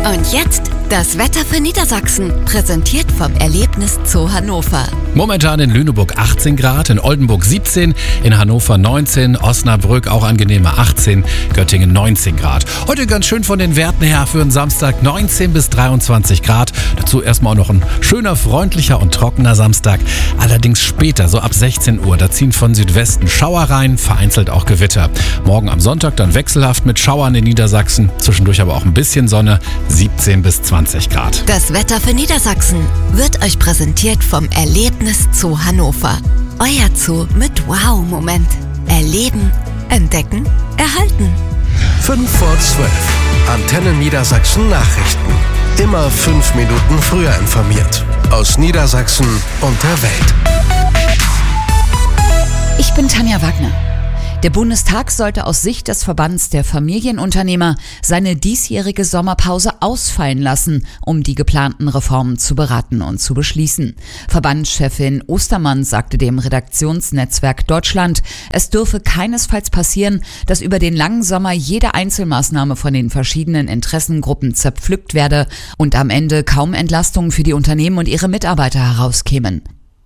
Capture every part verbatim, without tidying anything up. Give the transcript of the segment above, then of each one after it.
Und jetzt das Wetter für Niedersachsen, präsentiert vom Erlebnis Zoo Hannover. Momentan in Lüneburg achtzehn Grad, in Oldenburg siebzehn, in Hannover neunzehn, Osnabrück auch angenehme achtzehn, Göttingen neunzehn Grad. Heute ganz schön von den Werten her für einen Samstag neunzehn bis dreiundzwanzig Grad. Dazu erstmal auch noch ein schöner, freundlicher und trockener Samstag. Allerdings später, so ab sechzehn Uhr, da ziehen von Südwesten Schauer rein, vereinzelt auch Gewitter. Morgen am Sonntag dann wechselhaft mit Schauern in Niedersachsen, zwischendurch aber auch ein bisschen Sonne, siebzehn bis zwanzig Grad. Das Wetter für Niedersachsen wird euch präsentiert vom Erlebnis Zoo Hannover. Euer Zoo mit Wow-Moment. Erleben, entdecken, erhalten. fünf vor zwölf. Antenne Niedersachsen Nachrichten. Immer fünf Minuten früher informiert. Aus Niedersachsen und der Welt. Ich bin Tanja Wagner. Der Bundestag sollte aus Sicht des Verbands der Familienunternehmer seine diesjährige Sommerpause ausfallen lassen, um die geplanten Reformen zu beraten und zu beschließen. Verbandschefin Ostermann sagte dem Redaktionsnetzwerk Deutschland, es dürfe keinesfalls passieren, dass über den langen Sommer jede Einzelmaßnahme von den verschiedenen Interessengruppen zerpflückt werde und am Ende kaum Entlastungen für die Unternehmen und ihre Mitarbeiter herauskämen.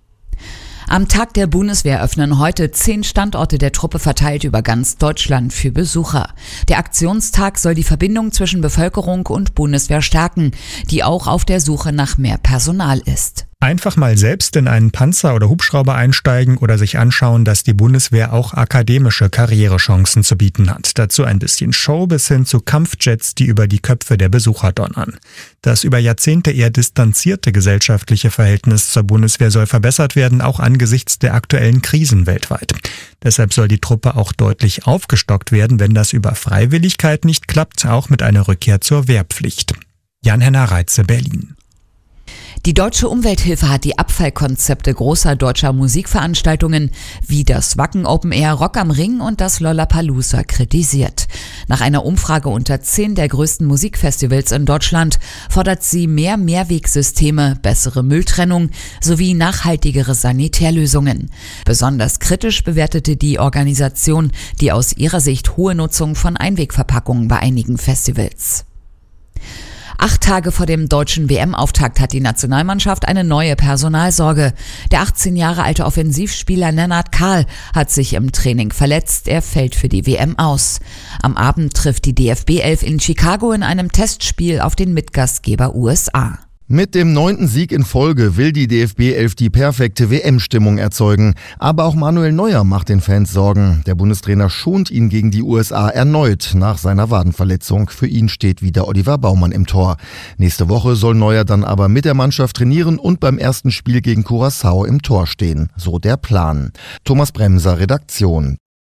Am Tag der Bundeswehr öffnen heute zehn Standorte der Truppe verteilt über ganz Deutschland für Besucher. Der Aktionstag soll die Verbindung zwischen Bevölkerung und Bundeswehr stärken, die auch auf der Suche nach mehr Personal ist. Einfach mal selbst in einen Panzer oder Hubschrauber einsteigen oder sich anschauen, dass die Bundeswehr auch akademische Karrierechancen zu bieten hat. Dazu ein bisschen Show bis hin zu Kampfjets, die über die Köpfe der Besucher donnern. Das über Jahrzehnte eher distanzierte gesellschaftliche Verhältnis zur Bundeswehr soll verbessert werden, auch angesichts der aktuellen Krisen weltweit. Deshalb soll die Truppe auch deutlich aufgestockt werden, wenn das über Freiwilligkeit nicht klappt, auch mit einer Rückkehr zur Wehrpflicht. Jan-Henner Reitze, Berlin. Die Deutsche Umwelthilfe hat die Abfallkonzepte großer deutscher Musikveranstaltungen wie das Wacken Open Air Rock am Ring und das Lollapalooza kritisiert. Nach einer Umfrage unter zehn der größten Musikfestivals in Deutschland fordert sie mehr Mehrwegsysteme, bessere Mülltrennung sowie nachhaltigere Sanitärlösungen. Besonders kritisch bewertete die Organisation die aus ihrer Sicht hohe Nutzung von Einwegverpackungen bei einigen Festivals. Acht Tage vor dem deutschen W M-Auftakt hat die Nationalmannschaft eine neue Personalsorge. Der achtzehn Jahre alte Offensivspieler Lennart Kahl hat sich im Training verletzt. Er fällt für die W M aus. Am Abend trifft die D F B elf in Chicago in einem Testspiel auf den Mitgastgeber U S A. Mit dem neunten Sieg in Folge will die D F B elf die perfekte W M-Stimmung erzeugen. Aber auch Manuel Neuer macht den Fans Sorgen. Der Bundestrainer schont ihn gegen die U S A erneut nach seiner Wadenverletzung. Für ihn steht wieder Oliver Baumann im Tor. Nächste Woche soll Neuer dann aber mit der Mannschaft trainieren und beim ersten Spiel gegen Curaçao im Tor stehen. So der Plan. Thomas Bremser, Redaktion.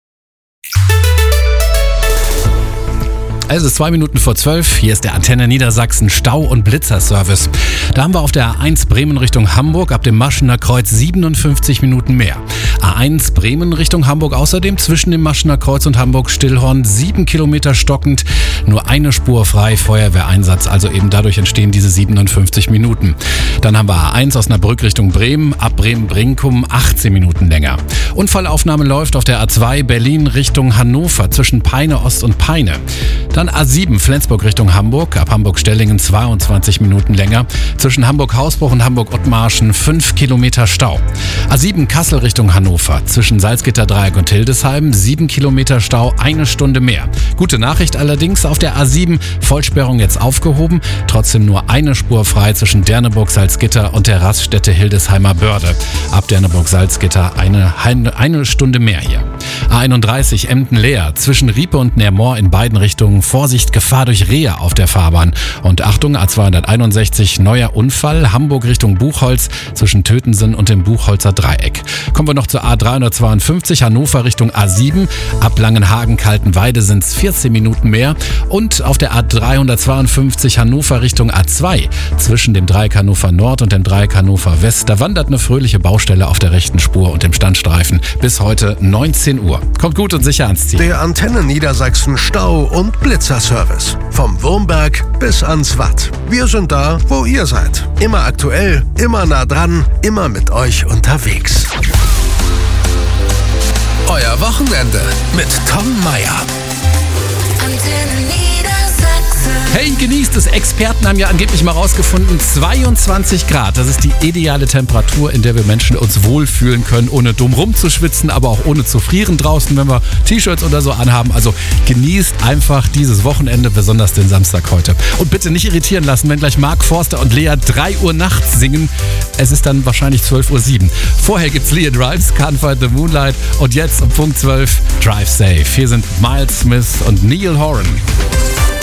Es ist zwei Minuten vor zwölf, hier ist der Antenne Niedersachsen Stau- und Blitzerservice. Da haben wir auf der A eins Bremen Richtung Hamburg ab dem Maschener Kreuz siebenundfünfzig Minuten mehr. A eins Bremen Richtung Hamburg außerdem zwischen dem Maschener Kreuz und Hamburg-Stillhorn sieben Kilometer stockend, nur eine Spur frei, Feuerwehreinsatz, also eben dadurch entstehen diese siebenundfünfzig Minuten. Dann haben wir A eins Osnabrück Richtung Bremen, ab Bremen-Brinkum achtzehn Minuten länger. Unfallaufnahme läuft auf der A zwei Berlin Richtung Hannover zwischen Peine Ost und Peine. Dann A sieben Flensburg Richtung Hamburg, ab Hamburg-Stellingen zweiundzwanzig Minuten länger. Zwischen Hamburg-Hausbruch und Hamburg-Ottmarschen fünf Kilometer Stau. A sieben Kassel Richtung Hannover, zwischen Salzgitter-Dreieck und Hildesheim sieben Kilometer Stau, eine Stunde mehr. Gute Nachricht allerdings, auf der A sieben Vollsperrung jetzt aufgehoben, trotzdem nur eine Spur frei zwischen Derneburg, Salzgitter und der Raststätte Hildesheimer Börde. Ab Derneburg, Salzgitter eine, eine Stunde mehr hier. A einunddreißig Emden-Leer, zwischen Riepe und Nermor in beiden Richtungen Vorsicht, Gefahr durch Rehe auf der Fahrbahn. Und Achtung, A zweihunderteinundsechzig, neuer Unfall, Hamburg Richtung Buchholz, zwischen Tötensen und dem Buchholzer Dreieck. Kommen wir noch zur A dreihundertzweiundfünfzig, Hannover Richtung A sieben, ab Langenhagen-Kaltenweide sind es vierzehn Minuten mehr. Und auf der A dreihundertzweiundfünfzig Hannover Richtung A zwei, zwischen dem Dreieck Hannover Nord und dem Dreieck Hannover West, da wandert eine fröhliche Baustelle auf der rechten Spur und dem Standstreifen bis heute neunzehn Uhr. Kommt gut und sicher ans Ziel. Der Antenne Niedersachsen Stau- und Blitzerservice. Vom Wurmberg bis ans Watt. Wir sind da, wo ihr seid. Immer aktuell, immer nah dran, immer mit euch unterwegs. Euer Wochenende mit Tom Meyer. Antenne Niedersachsen. Hey, genießt es. Experten haben ja angeblich mal rausgefunden, zweiundzwanzig Grad. Das ist die ideale Temperatur, in der wir Menschen uns wohlfühlen können, ohne dumm rumzuschwitzen, aber auch ohne zu frieren draußen, wenn wir T-Shirts oder so anhaben. Also genießt einfach dieses Wochenende, besonders den Samstag heute. Und bitte nicht irritieren lassen, wenn gleich Mark Forster und Lea drei Uhr nachts singen. Es ist dann wahrscheinlich zwölf Uhr sieben. Vorher gibt's Lea Drives, Can't Fight the Moonlight und jetzt um Punkt zwölf Drive Safe. Hier sind Miles Smith und Neil Horan.